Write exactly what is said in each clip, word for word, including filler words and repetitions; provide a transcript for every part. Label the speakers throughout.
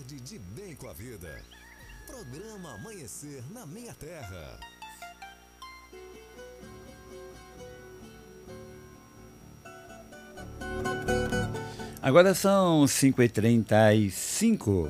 Speaker 1: Acorde de bem com a vida. Programa Amanhecer na Minha Terra.
Speaker 2: Agora são cinco e trinta e cinco.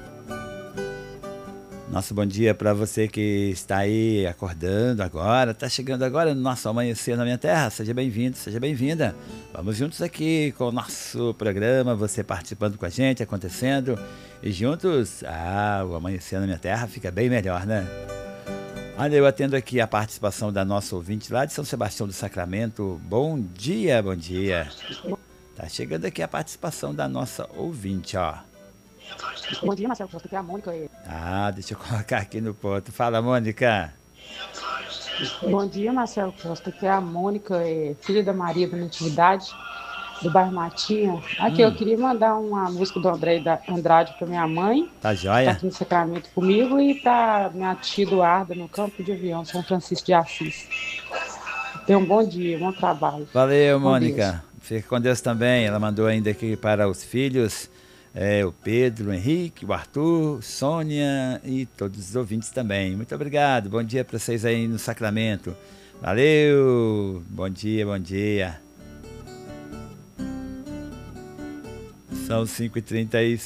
Speaker 2: Nosso bom dia para você que está aí acordando agora, está chegando agora no nosso Amanhecer na Minha Terra. Seja bem-vindo, seja bem-vinda. Vamos juntos aqui com o nosso programa, você participando com a gente, acontecendo. E juntos, ah, o Amanhecer na Minha Terra fica bem melhor, né? Olha, eu atendo aqui a participação da nossa ouvinte lá de São Sebastião do Sacramento. Bom dia, bom dia. Tá chegando aqui a participação da nossa ouvinte, ó.
Speaker 3: Bom dia, Marcelo Costa, aqui é a Mônica.
Speaker 2: Ah, deixa eu colocar aqui no ponto. Fala, Mônica.
Speaker 3: Bom dia, Marcelo Costa, aqui é a Mônica, é filha da Maria da Natividade, do bairro Matinha. Aqui,
Speaker 2: Hum.
Speaker 3: eu queria mandar uma música do André da Andrade para minha mãe,
Speaker 2: Tá
Speaker 3: que tá
Speaker 2: joia?
Speaker 3: aqui no Sacramento comigo, e para minha tia Eduarda, no campo de avião, São Francisco de Assis. Tenha um bom dia, bom trabalho.
Speaker 2: Valeu,
Speaker 3: Com
Speaker 2: Mônica. Fica com Deus também. Ela mandou ainda aqui para os filhos, é, o Pedro, o Henrique, o Arthur, Sônia e todos os ouvintes também. Muito obrigado. Bom dia para vocês aí no Sacramento. Valeu. Bom dia, bom dia. São cinco e trinta e